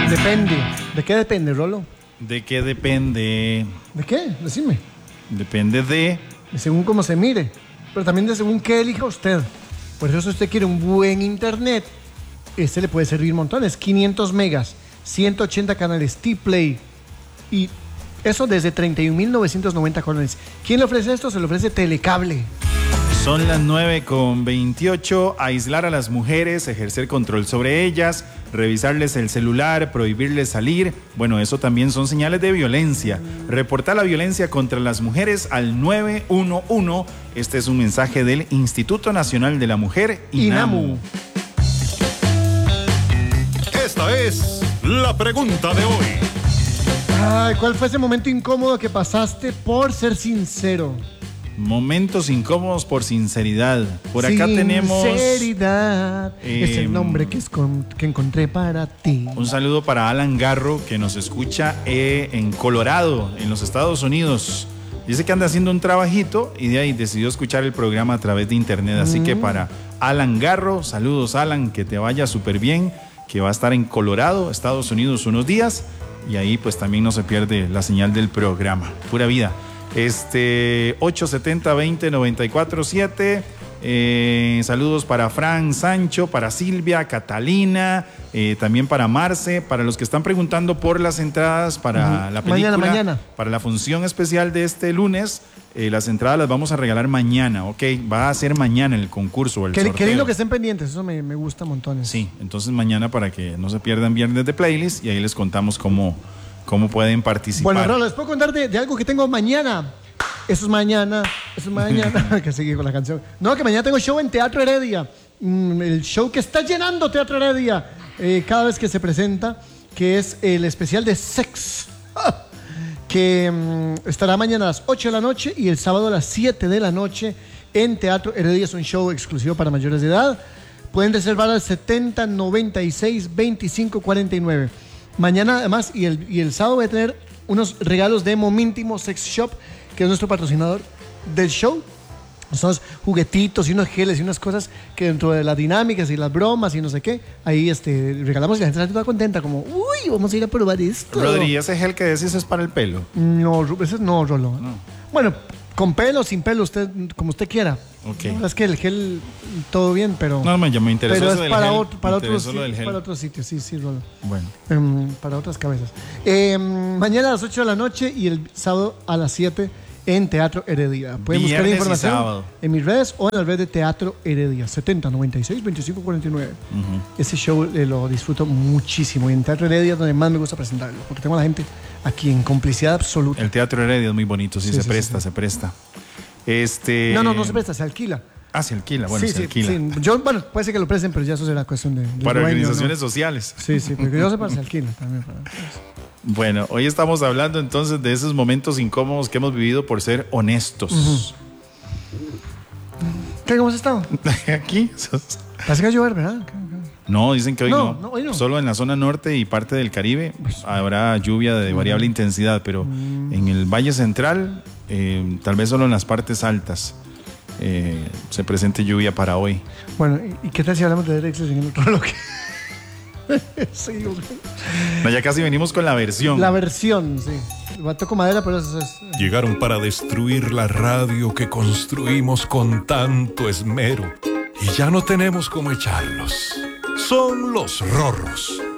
Depende. ¿De qué depende, Rolo? ¿De qué depende? ¿De qué? Decime. Depende de... De según cómo se mire. Pero también de según qué elija usted. Por eso si usted quiere un buen internet, este le puede servir montones. 500 megas, 180 canales, T-Play. Y eso desde 31.990 colones. ¿Quién le ofrece esto? Se le ofrece Telecable. Son las 9:28. Aislar a las mujeres, ejercer control sobre ellas, revisarles el celular, prohibirles salir. Bueno, eso también son señales de violencia. Reportar la violencia contra las mujeres al 911. Este es un mensaje del Instituto Nacional de la Mujer, INAMU. Esta es la pregunta de hoy. Ay, ¿cuál fue ese momento incómodo que pasaste por ser sincero? Momentos incómodos por sinceridad. Por acá tenemos... Sinceridad es el nombre que encontré para ti. Un saludo para Alan Garro, que nos escucha en Colorado, en los Estados Unidos. Dice que anda haciendo un trabajito y de ahí decidió escuchar el programa a través de internet. Así que para Alan Garro, saludos Alan, que te vaya súper bien, que va a estar en Colorado, Estados Unidos, unos días. Y ahí pues también no se pierde la señal del programa. Pura vida. 870-20-94-7. Saludos para Fran Sancho, para Silvia, Catalina, también para Marce, para los que están preguntando por las entradas para la película, mañana. Para la función especial de este lunes. Las entradas las vamos a regalar mañana, ¿ok? Va a ser mañana el concurso, el sorteo. Qué lindo que estén pendientes, eso me gusta montones. Sí, entonces mañana para que no se pierdan viernes de playlist y ahí les contamos cómo pueden participar. Bueno, Rolo, les puedo contar de algo que tengo mañana. Eso es mañana. Que sigue con la canción. No, que mañana tengo show en Teatro Heredia. El show que está llenando Teatro Heredia cada vez que se presenta, que es el especial de Sex. Que estará mañana a las 8 de la noche y el sábado a las 7 de la noche en Teatro Heredia. Es un show exclusivo para mayores de edad. Pueden reservar al 70 96 25 49. Mañana además y el sábado voy a tener unos regalos de Momíntimo Sex Shop, que es nuestro patrocinador del show. Son juguetitos y unos geles y unas cosas que dentro de las dinámicas y las bromas y no sé qué, ahí regalamos y la gente está toda contenta, como, uy, vamos a ir a probar esto. Rodri, ese gel que decís es para el pelo. No, ese no, Rolo. No. Bueno, con pelo, sin pelo, usted, como usted quiera. Ok. No, es que el gel, todo bien, pero... No, ya me interesó pero eso es del para gel. para otros sitios, sí, Rolo. Bueno. Para otras cabezas. Mañana a las 8 de la noche y el sábado a las 7 en Teatro Heredia. Pueden buscar la información en mis redes o en la red de Teatro Heredia. 70 96 25 49. Ese show lo disfruto muchísimo. Y en Teatro Heredia es donde más me gusta presentarlo, porque tengo a la gente aquí en complicidad absoluta. El Teatro Heredia es muy bonito, sí, se presta. No se presta, se alquila. Ah, se alquila, bueno, se alquila. Sí. Puede ser que lo presten, pero ya eso será cuestión de para dueño, organizaciones ¿no? sociales. Sí, porque yo sepa, se alquila también. Bueno, hoy estamos hablando entonces de esos momentos incómodos que hemos vivido por ser honestos. ¿Cómo has estado? Aquí. Parece que va a llover, ¿verdad? No, dicen que hoy no. Hoy no. Solo en la zona norte y parte del Caribe habrá lluvia de variable intensidad, pero en el Valle Central, tal vez solo en las partes altas, se presente lluvia para hoy. Bueno, ¿y qué tal si hablamos de Derexes en el otro bloque? Sí, no, ya casi venimos con la versión. La versión, sí. Toco madera, pero eso es... Llegaron para destruir la radio que construimos con tanto esmero. Y ya no tenemos cómo echarlos. Son los Rorros.